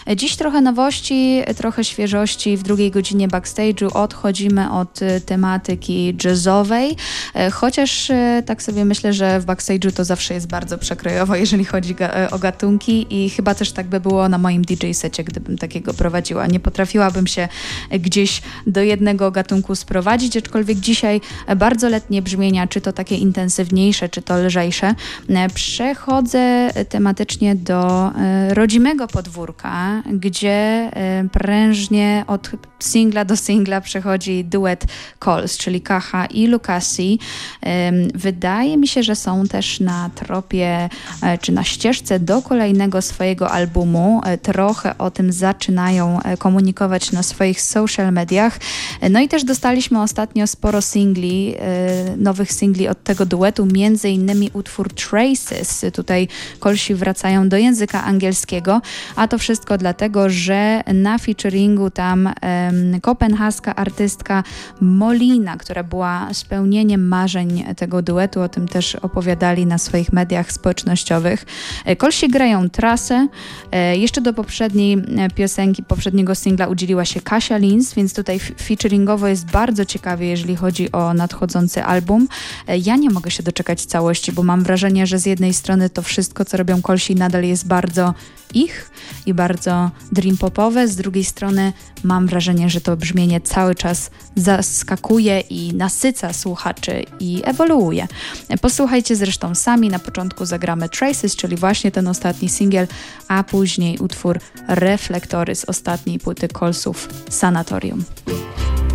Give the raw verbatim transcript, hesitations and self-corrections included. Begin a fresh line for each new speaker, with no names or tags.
Dziś trochę nowości, trochę świeżości. W drugiej godzinie backstage'u odchodzimy od tematyki jazzowej, chociaż tak sobie myślę, że w backstage'u to zawsze jest bardzo przekrojowo, jeżeli chodzi ga- o gatunki i chyba też tak by było na moim D J secie, gdybym takiego prowadziła. Nie potrafiłabym się gdzieś do jednego gatunku sprowadzić, aczkolwiek dzisiaj bardzo letnie brzmienia, czy to takie intensywniejsze, czy to lżejsze. Przechodzę tematycznie do rodzimego podwórka, gdzie prężnie od singla do singla przechodzi duet Coles, czyli Kaha i Lucasi. Wydaje mi się, że są też na tropie, czy na ścieżce do kolejnego swojego albumu. Trochę o tym zaczynają komunikować na swoich social mediach. No i też dostaliśmy ostatnio sporo singli, nowych singli od tego duetu, między innymi utwór Traces. Tutaj Colesi wracają do języka angielskiego, a to wszystko dlatego, że na featuringu tam um, kopenhaska artystka Molina, która była spełnieniem marzeń tego duetu, o tym też opowiadali na swoich mediach społecznościowych. Colesi grają trasę. Jeszcze do poprzedniej piosenki, poprzedniego singla udzieliła się Kasia Lins, więc tutaj featuringowo jest bardzo ciekawie, jeżeli chodzi o nadchodzący album. Ja nie mogę się doczekać całości, bo mam wrażenie, że z jednej strony to wszystko, co robią Colesi, nadal jest bardzo ich i bardzo dream popowe, z drugiej strony mam wrażenie, że to brzmienie cały czas zaskakuje i nasyca słuchaczy i ewoluuje. Posłuchajcie zresztą sami, na początku zagramy Traces, czyli właśnie ten ostatni singiel, a później utwór Reflektory z ostatniej płyty Colesów Sanatorium.